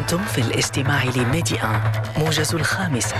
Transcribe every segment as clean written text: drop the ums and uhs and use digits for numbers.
أنتم في الاستماع لميديا موجز الخامسة.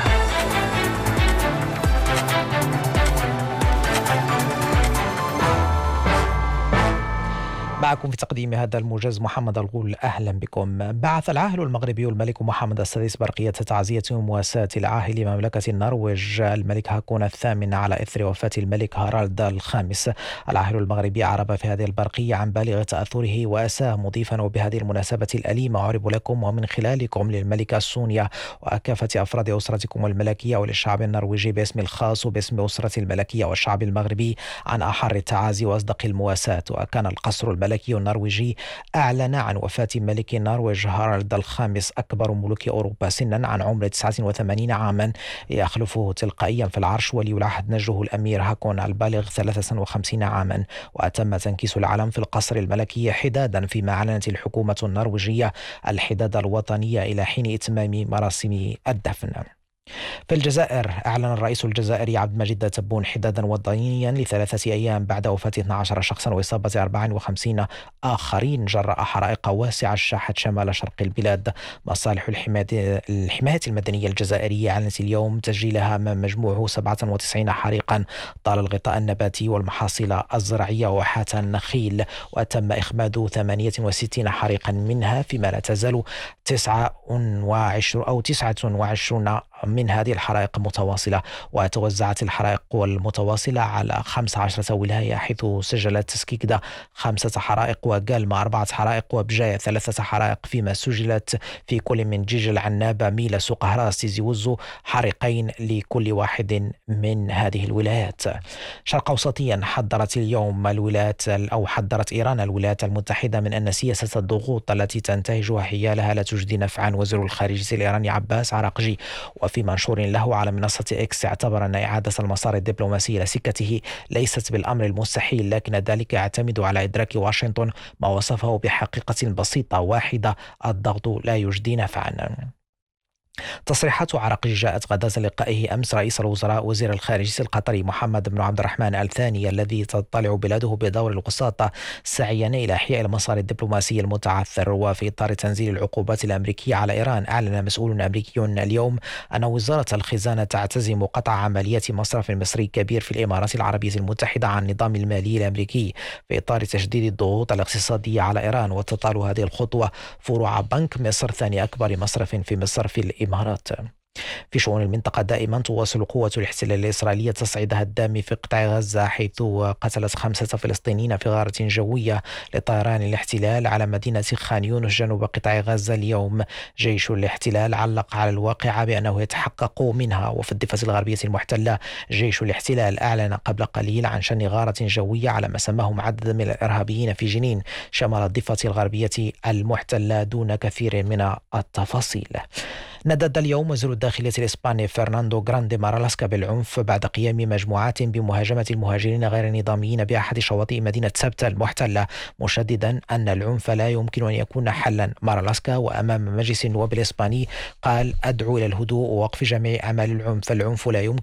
معكم في تقديم هذا الموجز محمد الغول. أهلا بكم. بعث العاهل المغربي الملك محمد السادس برقية تعزية ومواساة العاهل مملكة النرويج الملك هاكون الثامن على إثر وفاة الملك هارالد الخامس. العاهل المغربي عرب في هذه البرقية عن بالغ تأثره وأساه مضيفا: وبهذه المناسبة الأليمة أعرب لكم ومن خلالكم للملكة سونيا وكافة أفراد أسرتكم الملكية وللشعب النرويجي باسم الخاص وباسم أسرة الملكية والشعب المغربي عن أحر التعازي وأصدق المواساة. وكان القصر الملكي النرويجي أعلن عن وفاة ملك النرويج هارالد الخامس أكبر ملوك أوروبا سنا عن عمر 89 عاما يخلفه تلقائيا في العرش ولي العهد نجله الأمير هاكون البالغ 53 عاما. وتم تنكيس العلم في القصر الملكي حدادا فيما أعلنت الحكومة النرويجية الحداد الوطني إلى حين إتمام مراسم الدفن. في الجزائر أعلن الرئيس الجزائري عبد المجيد تبون حدادا وطنيا ل3 أيام بعد وفاة 12 شخصا وإصابة 54 آخرين جراء حرائق واسعة شاحت شمال شرق البلاد. مصالح الحماية المدنية الجزائرية أعلنت اليوم تسجيلها ما مجموعه 97 حريقا طال الغطاء النباتي والمحاصيل الزراعية وواحات النخيل. وتم إخماد 68 حريقا منها، فيما لا تزال 29 من هذه الحرائق متواصلة. وتوزعت الحرائق المتواصلة على 15 ولاية، حيث سجلت سكيكدا 5 حرائق وقالما 4 حرائق وبجاية 3 حرائق، فيما سجلت في كل من جيجل عنابة ميلا سوق هراس تيزي وزو حريقين لكل واحد من هذه الولايات. شرق أوسطيا حذرت إيران الولايات المتحدة من أن سياسة الضغوط التي تنتهجها حيالها لا تجدي نفعا. وزير الخارجية الإيراني عباس عراقجي وفي منشور له على منصة إكس اعتبر أن إعادة المسار الدبلوماسي لسكته ليست بالأمر المستحيل، لكن ذلك يعتمد على إدراك واشنطن ما وصفه بحقيقة بسيطة واحدة: الضغط لا يجدي نفعا. تصريحات عراقجي جاءت غداة لقائه أمس رئيس الوزراء وزير الخارجية القطري محمد بن عبد الرحمن الثاني الذي تطلع بلاده بدور الوساطة سعيا إلى إحياء المسار الدبلوماسي المتعثر. وفي إطار تنزيل العقوبات الأمريكية على إيران، أعلن مسؤول أمريكي اليوم أن وزارة الخزانة تعتزم قطع عمليات مصرف مصري كبير في الإمارات العربية المتحدة عن النظام المالي الأمريكي في إطار تشديد الضغوط الاقتصادية على إيران. وتطال هذه الخطوة فروع بنك مصر ثاني أكبر مصرف في مصر في الإمارات. في شؤون المنطقة دائما تواصل قوة الاحتلال الإسرائيلية تصعيدها الدامي في قطاع غزة، حيث قتلت 5 فلسطينيين في غارة جوية لطيران الاحتلال على مدينة خان يونس جنوب قطاع غزة اليوم. جيش الاحتلال علق على الواقعة بأنه يتحقق منها. وفي الضفة الغربية المحتلة، جيش الاحتلال أعلن قبل قليل عن شن غارة جوية على ما سماهم عدد من الإرهابيين في جنين شمال الضفة الغربية المحتلة دون كثير من التفاصيل. ندد اليوم وزير الداخلية الإسباني فرناندو غراندي مارالاسكا بالعنف بعد قيام مجموعات بمهاجمة المهاجرين غير النظاميين بأحد شواطئ مدينة سبتة المحتلة، مشددا أن العنف لا يمكن أن يكون حلا. مارالاسكا وأمام مجلس النواب الإسباني قال: أدعو إلى الهدوء ووقف جميع أعمال العنف. العنف لا يمكن